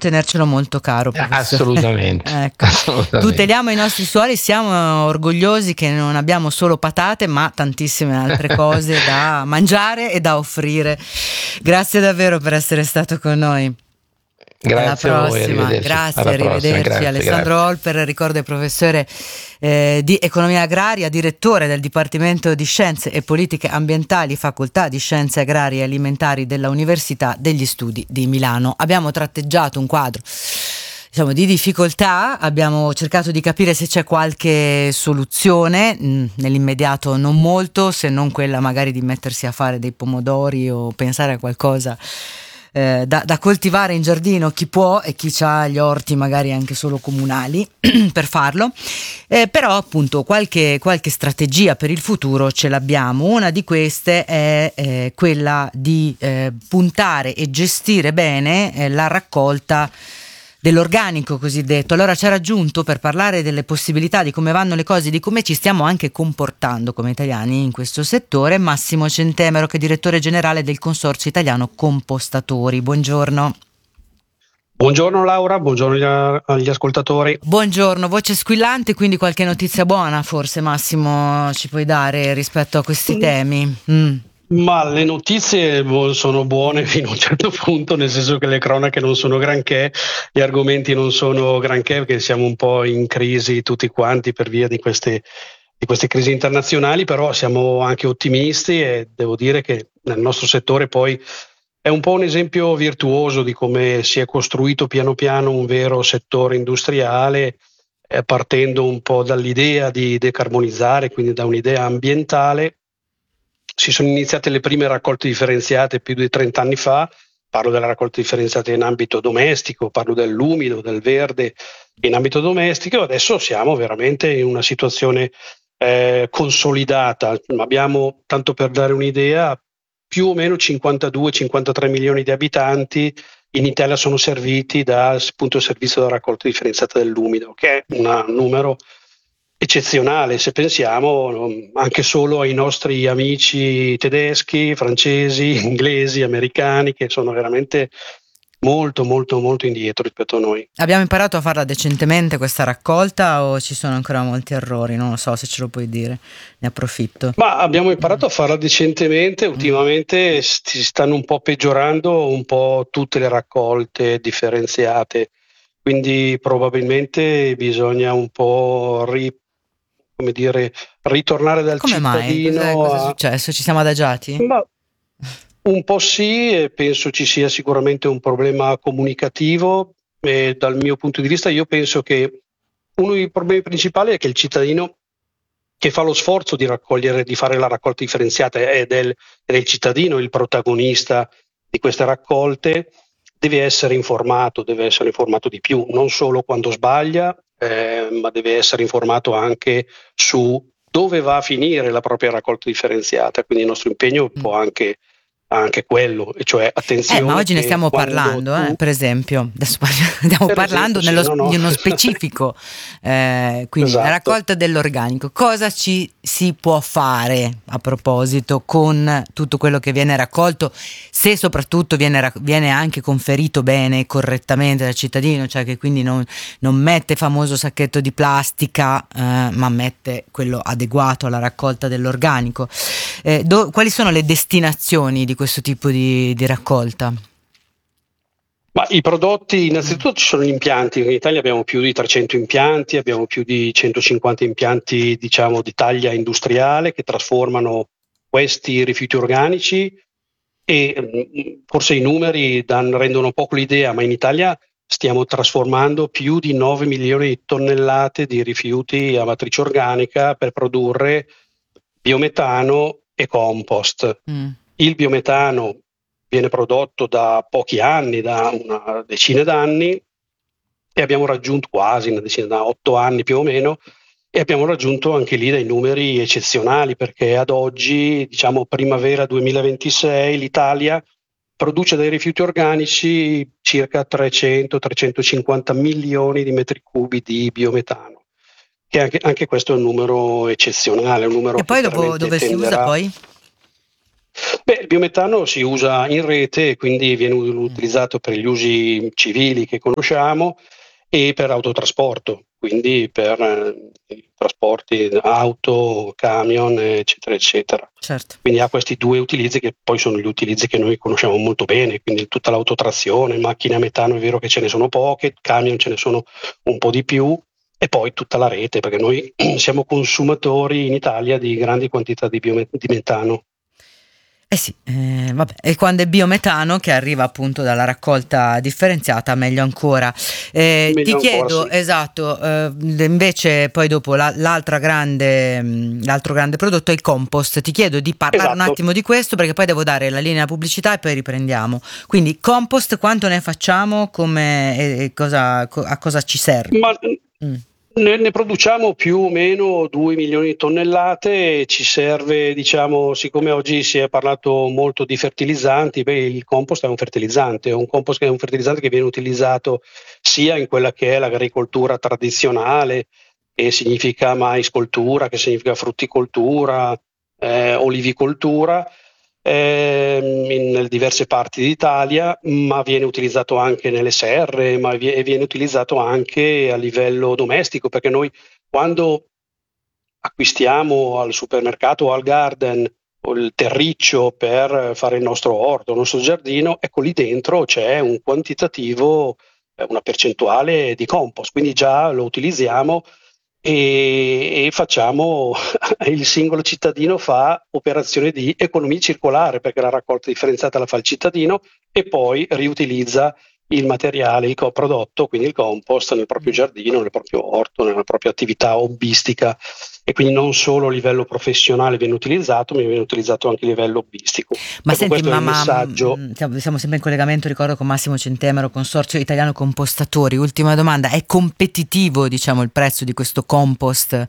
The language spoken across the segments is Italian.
tenercelo molto caro, professore. Assolutamente. Ecco. Tuteliamo i nostri suoli, siamo orgogliosi che non abbiamo solo patate, ma tantissime altre cose da mangiare e da offrire. Grazie davvero per essere stato con noi. Grazie Alla a voi, prossima, arrivederci. grazie, Alla prossima, arrivederci. grazie, Alessandro grazie. Olper, ricordo, è professore di economia agraria, direttore del Dipartimento di Scienze e Politiche Ambientali, Facoltà di Scienze Agrarie e Alimentari della Università degli Studi di Milano. Abbiamo tratteggiato un quadro, diciamo, di difficoltà, abbiamo cercato di capire se c'è qualche soluzione, nell'immediato non molto, se non quella magari di mettersi a fare dei pomodori o pensare a qualcosa da coltivare in giardino, chi può e chi ha gli orti magari anche solo comunali per farlo, però appunto qualche strategia per il futuro ce l'abbiamo. Una di queste è quella di puntare e gestire bene la raccolta dell'organico cosiddetto. Allora ci ha raggiunto per parlare delle possibilità, di come vanno le cose, di come ci stiamo anche comportando come italiani in questo settore, Massimo Centemero, che è direttore generale del Consorzio Italiano Compostatori. Buongiorno. Buongiorno Laura, buongiorno agli ascoltatori. Buongiorno, voce squillante, quindi qualche notizia buona forse, Massimo, ci puoi dare rispetto a questi temi? Ma le notizie sono buone fino a un certo punto, nel senso che le cronache non sono granché, gli argomenti non sono granché, perché siamo un po' in crisi tutti quanti per via di queste crisi internazionali, però siamo anche ottimisti e devo dire che nel nostro settore poi è un po' un esempio virtuoso di come si è costruito piano piano un vero settore industriale, partendo un po' dall'idea di decarbonizzare, quindi da un'idea ambientale. Si sono iniziate le prime raccolte differenziate più di 30 anni fa, parlo della raccolta differenziata in ambito domestico, parlo dell'umido, del verde in ambito domestico, adesso siamo veramente in una situazione consolidata. Abbiamo, tanto per dare un'idea, più o meno 52-53 milioni di abitanti in Italia sono serviti dal servizio della raccolta differenziata dell'umido, che è un numero eccezionale se pensiamo anche solo ai nostri amici tedeschi, francesi, inglesi, americani, che sono veramente molto molto molto indietro rispetto a noi. Abbiamo imparato a farla decentemente questa raccolta o ci sono ancora molti errori? Non lo so, se ce lo puoi dire, ne approfitto. Ma abbiamo imparato a farla decentemente, ultimamente si stanno un po' peggiorando un po' tutte le raccolte differenziate, quindi probabilmente bisogna un po' ritornare dal Come cittadino. mai? Cosa è successo? Ci siamo adagiati? Ma un po' sì, e penso ci sia sicuramente un problema comunicativo. E dal mio punto di vista, io penso che uno dei problemi principali è che il cittadino che fa lo sforzo di fare la raccolta differenziata ed è il cittadino il protagonista di queste raccolte, deve essere informato di più, non solo quando sbaglia, ma deve essere informato anche su dove va a finire la propria raccolta differenziata. Quindi il nostro impegno può anche quello, e cioè attenzione. Ma oggi ne stiamo parlando, per esempio, adesso stiamo parlando di uno specifico, quindi esatto. La raccolta dell'organico. Cosa si può fare a proposito con tutto quello che viene raccolto, se soprattutto viene anche conferito bene e correttamente dal cittadino, cioè che quindi non mette il famoso sacchetto di plastica, ma mette quello adeguato alla raccolta dell'organico. Quali sono le destinazioni di questo tipo di raccolta? Ma i prodotti, innanzitutto ci sono gli impianti. In Italia abbiamo più di 300 impianti, abbiamo più di 150 impianti, diciamo, di taglia industriale che trasformano questi rifiuti organici, e forse i numeri rendono poco l'idea, ma in Italia stiamo trasformando più di 9 milioni di tonnellate di rifiuti a matrice organica per produrre biometano e compost. Il biometano viene prodotto da pochi anni, da una decina d'anni, e abbiamo raggiunto quasi una decina, da 8 anni più o meno, e abbiamo raggiunto anche lì dei numeri eccezionali, perché ad oggi, diciamo primavera 2026, l'Italia produce dai rifiuti organici circa 300-350 milioni di metri cubi di biometano, che anche questo è un numero eccezionale, un numero e poi che dove si usa poi? Il biometano si usa in rete, quindi viene utilizzato per gli usi civili che conosciamo e per autotrasporto, quindi per trasporti auto, camion, eccetera, eccetera. Certo. Quindi ha questi due utilizzi che poi sono gli utilizzi che noi conosciamo molto bene, quindi tutta l'autotrazione, macchine a metano è vero che ce ne sono poche, camion ce ne sono un po' di più, e poi tutta la rete, perché noi siamo consumatori in Italia di grandi quantità di metano. Sì, vabbè. E quando è biometano che arriva appunto dalla raccolta differenziata, meglio ancora. Ti chiedo, sì. Esatto, invece poi dopo l'altro grande prodotto è il compost. Ti chiedo di parlare un attimo di questo, perché poi devo dare la linea pubblicità e poi riprendiamo. Quindi compost, quanto ne facciamo, a cosa ci serve? Ne produciamo più o meno 2 milioni di tonnellate, ci serve, siccome oggi si è parlato molto di fertilizzanti, il compost è un fertilizzante, che viene utilizzato sia in quella che è l'agricoltura tradizionale, che significa maiscoltura, che significa frutticoltura, olivicoltura, in diverse parti d'Italia, ma viene utilizzato anche nelle serre, e viene utilizzato anche a livello domestico, perché noi quando acquistiamo al supermercato o al garden il terriccio per fare il nostro orto, il nostro giardino, ecco lì dentro c'è un quantitativo, una percentuale di compost, quindi già lo utilizziamo e facciamo, il singolo cittadino fa operazione di economia circolare, perché la raccolta differenziata la fa il cittadino e poi riutilizza il materiale, il prodotto, quindi il compost, nel proprio giardino, nel proprio orto, nella propria attività hobbistica, e quindi non solo a livello professionale viene utilizzato, ma viene utilizzato anche a livello hobbistico. Ma ecco, senti, questo è il messaggio. Siamo sempre in collegamento, ricordo, con Massimo Centemero, Consorzio Italiano Compostatori. Ultima domanda: è competitivo, il prezzo di questo compost,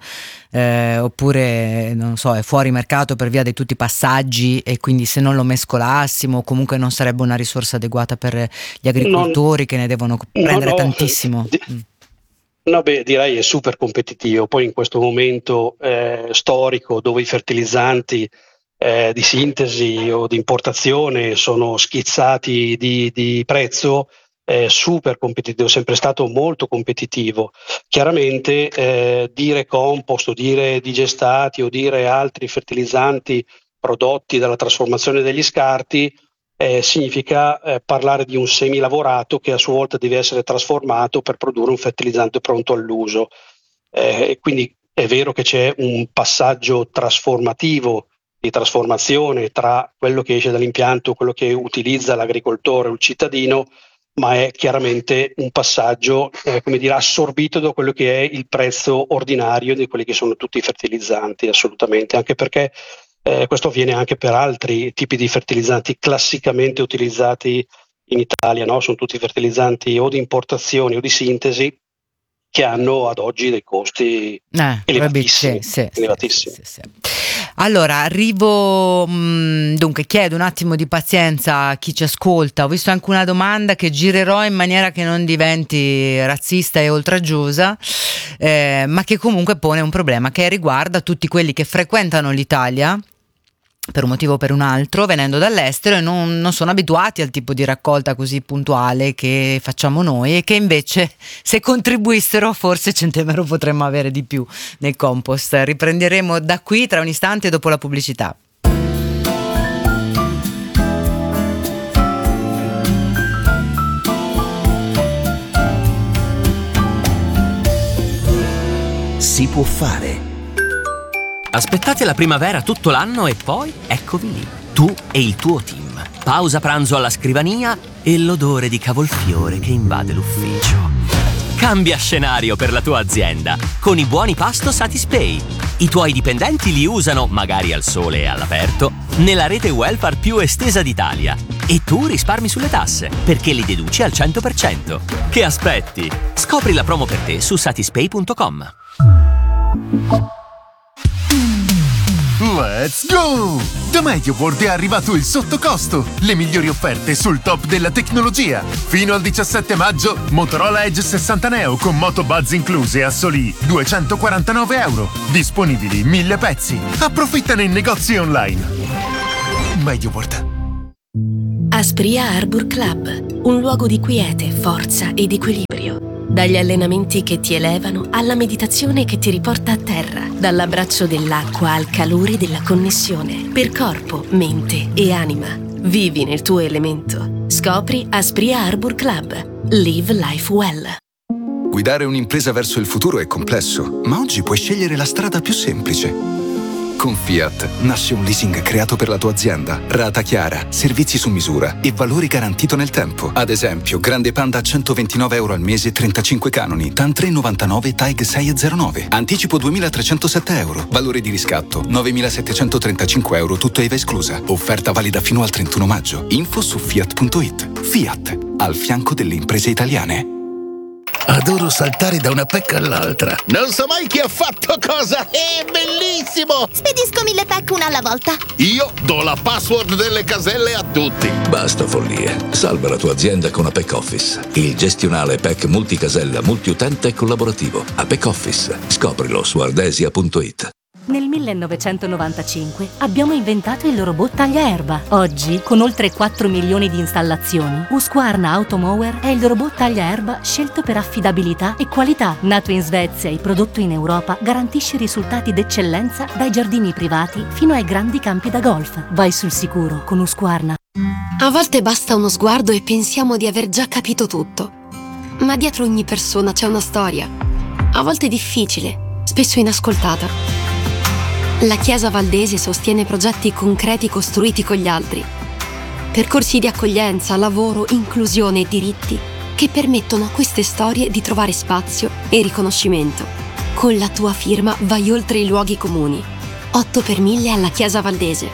oppure non so, è fuori mercato per via di tutti i passaggi, e quindi se non lo mescolassimo comunque non sarebbe una risorsa adeguata per gli agricoltori che ne devono prendere tantissimo? No, direi è super competitivo. Poi in questo momento storico, dove i fertilizzanti di sintesi o di importazione sono schizzati di prezzo, è super competitivo, è sempre stato molto competitivo. Chiaramente dire compost o dire digestati o dire altri fertilizzanti prodotti dalla trasformazione degli scarti significa parlare di un semilavorato che a sua volta deve essere trasformato per produrre un fertilizzante pronto all'uso. Quindi è vero che c'è un passaggio trasformativo, di trasformazione tra quello che esce dall'impianto, quello che utilizza l'agricoltore o il cittadino, ma è chiaramente un passaggio assorbito da quello che è il prezzo ordinario di quelli che sono tutti i fertilizzanti, assolutamente, anche perché questo avviene anche per altri tipi di fertilizzanti classicamente utilizzati in Italia, no? Sono tutti fertilizzanti o di importazione o di sintesi che hanno ad oggi dei costi elevatissimi. Sì. Allora, arrivo, dunque chiedo un attimo di pazienza a chi ci ascolta. Ho visto anche una domanda che girerò in maniera che non diventi razzista e oltraggiosa, ma che comunque pone un problema che riguarda tutti quelli che frequentano l'Italia per un motivo o per un altro, venendo dall'estero, e non sono abituati al tipo di raccolta così puntuale che facciamo noi, e che invece, se contribuissero, forse Centemero potremmo avere di più nel compost. Riprenderemo da qui tra un istante, dopo la pubblicità. Si può fare. Aspettate la primavera tutto l'anno e poi eccovi lì, tu e il tuo team. Pausa pranzo alla scrivania e l'odore di cavolfiore che invade l'ufficio. Cambia scenario per la tua azienda con i buoni pasto Satispay. I tuoi dipendenti li usano, magari al sole e all'aperto, nella rete welfare più estesa d'Italia. E tu risparmi sulle tasse, perché li deduci al 100%. Che aspetti? Scopri la promo per te su satispay.com. Let's go! Da MediaWorld è arrivato il sottocosto, le migliori offerte sul top della tecnologia. Fino al 17 maggio, Motorola Edge 60 Neo con Moto Buzz incluse a soli €249. Disponibili 1000 pezzi. Approfittane in negozi online. MediaWorld. Aspria Arbor Club, un luogo di quiete, forza ed equilibrio. Dagli allenamenti che ti elevano alla meditazione che ti riporta a terra, dall'abbraccio dell'acqua al calore della connessione, per corpo, mente e anima. Vivi nel tuo elemento. Scopri Aspria Arbor Club. Live life well. Guidare un'impresa verso il futuro è complesso, ma oggi puoi scegliere la strada più semplice. Con Fiat nasce un leasing creato per la tua azienda. Rata chiara, servizi su misura e valori garantito nel tempo. Ad esempio, Grande Panda a €129 al mese, 35 canoni, TAN 3,99, TAG 6,09. Anticipo €2.307. Valore di riscatto €9.735, tutto IVA esclusa. Offerta valida fino al 31 maggio. Info su Fiat.it. Fiat, al fianco delle imprese italiane. Adoro saltare da una PEC all'altra. Non so mai chi ha fatto cosa. È bellissimo! Spedisco 1000 PEC una alla volta. Io do la password delle caselle a tutti. Basta follie. Salva la tua azienda con Apec Office. Il gestionale PEC multicasella, multiutente e collaborativo. Apec Office. Scoprilo su ardesia.it. Nel 1995 abbiamo inventato il robot tagliaerba. Oggi, con oltre 4 milioni di installazioni, Husqvarna Automower è il robot tagliaerba scelto per affidabilità e qualità. Nato in Svezia e prodotto in Europa, garantisce risultati d'eccellenza dai giardini privati fino ai grandi campi da golf. Vai sul sicuro con Husqvarna. A volte basta uno sguardo e pensiamo di aver già capito tutto. Ma dietro ogni persona c'è una storia. A volte difficile, spesso inascoltata. La Chiesa Valdese sostiene progetti concreti costruiti con gli altri. Percorsi di accoglienza, lavoro, inclusione e diritti che permettono a queste storie di trovare spazio e riconoscimento. Con la tua firma vai oltre i luoghi comuni. 8 per 1000 alla Chiesa Valdese.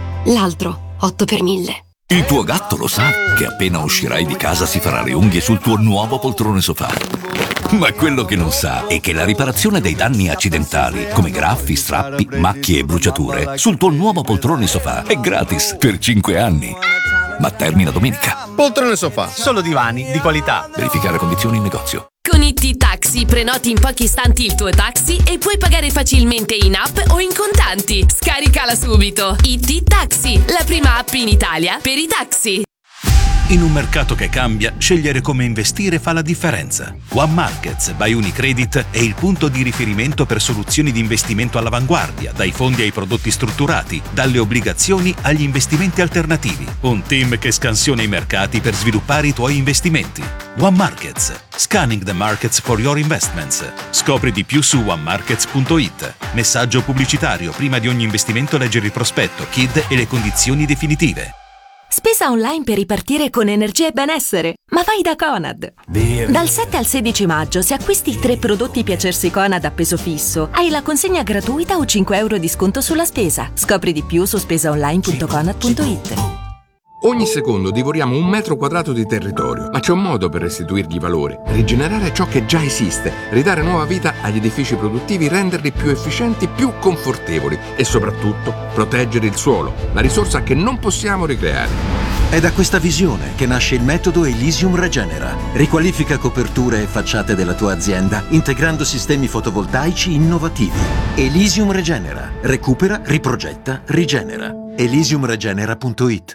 L'altro 8 per 1000. Il tuo gatto lo sa che appena uscirai di casa si farà le unghie sul tuo nuovo poltrone sofà. Ma quello che non sa è che la riparazione dei danni accidentali, come graffi, strappi, macchie e bruciature, sul tuo nuovo poltrone sofà è gratis per 5 anni. Ma termina domenica. Poltrone sofà. Solo divani di qualità. Verificare condizioni in negozio. Con IT Taxi prenoti in pochi istanti il tuo taxi e puoi pagare facilmente in app o in contanti. Scaricala subito. IT Taxi, la prima app in Italia per i taxi. In un mercato che cambia, scegliere come investire fa la differenza. One Markets by Unicredit è il punto di riferimento per soluzioni di investimento all'avanguardia, dai fondi ai prodotti strutturati, dalle obbligazioni agli investimenti alternativi. Un team che scansiona i mercati per sviluppare i tuoi investimenti. One Markets. Scanning the markets for your investments. Scopri di più su onemarkets.it. Messaggio pubblicitario. Prima di ogni investimento leggere il prospetto, KID e le condizioni definitive. Spesa online per ripartire con energia e benessere. Ma vai da Conad. Dal 7 al 16 maggio, se acquisti 3 prodotti Piacersi Conad a peso fisso, hai la consegna gratuita o €5 di sconto sulla spesa. Scopri di più su spesaonline.conad.it. Ogni secondo divoriamo 1 metro quadrato di territorio, ma c'è un modo per restituirgli valore, rigenerare ciò che già esiste, ridare nuova vita agli edifici produttivi, renderli più efficienti, più confortevoli e soprattutto proteggere il suolo, la risorsa che non possiamo ricreare. È da questa visione che nasce il metodo Elysium Regenera. Riqualifica coperture e facciate della tua azienda, integrando sistemi fotovoltaici innovativi. Elysium Regenera. Recupera, riprogetta, rigenera. Elysiumregenera.it.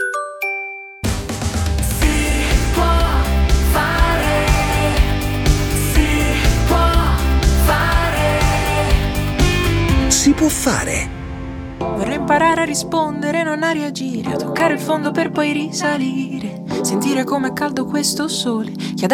Si può fare. Vorrei imparare a rispondere, non a reagire, a toccare il fondo per poi risalire, sentire com'è caldo questo sole che